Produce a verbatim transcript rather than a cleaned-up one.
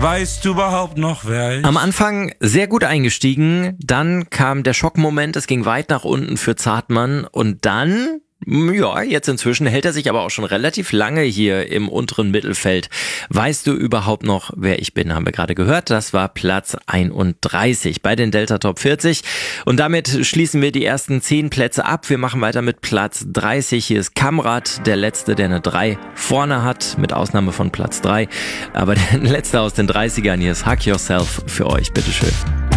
Weißt du überhaupt noch, wer ich? Am Anfang sehr gut eingestiegen, dann kam der Schockmoment, es ging weit nach unten für Zartmann und dann... Ja, jetzt inzwischen hält er sich aber auch schon relativ lange hier im unteren Mittelfeld. Weißt du überhaupt noch, wer ich bin, haben wir gerade gehört. Das war Platz einunddreißig bei den Delta Top vierzig. Und damit schließen wir die ersten zehn Plätze ab. Wir machen weiter mit Platz dreißig. Hier ist Kamrat, der Letzte, der eine drei vorne hat, mit Ausnahme von Platz drei. Aber der Letzte aus den dreißigern, hier ist Hug Yourself für euch. Bitteschön.